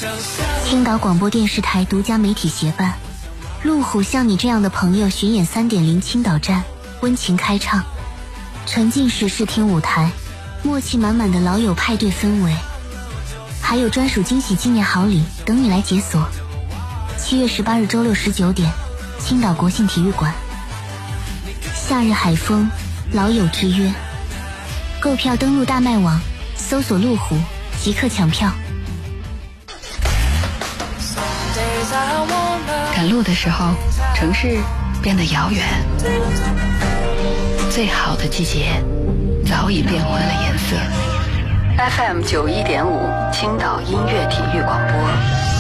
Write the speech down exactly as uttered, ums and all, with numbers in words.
青岛广播电视台独家媒体协办，路虎像你这样的朋友巡演 三点零 青岛站温情开唱，沉浸式视听舞台，默契满满的老友派对氛围，还有专属惊喜纪念好礼等你来解锁。七月十八日周六十九点，青岛国信体育馆。夏日海风，老友之约。购票登录大麦网，搜索路虎即刻抢票。 赶路的时候，城市变得遥远，最好的季节早已变换了颜色。F M 九一点五，青岛音乐体育广播。